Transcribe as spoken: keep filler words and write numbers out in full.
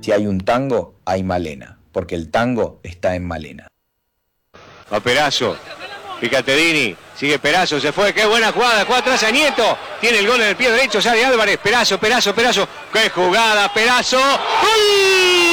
Si hay un tango, hay Malena, porque el tango está en Malena. Va Perazo, fíjate Dini, sigue Perazo, se fue, qué buena jugada, juega atrás a Nieto, tiene el gol en el pie derecho, sale Álvarez, Perazo, Perazo, Perazo, qué jugada, Perazo, ¡gol!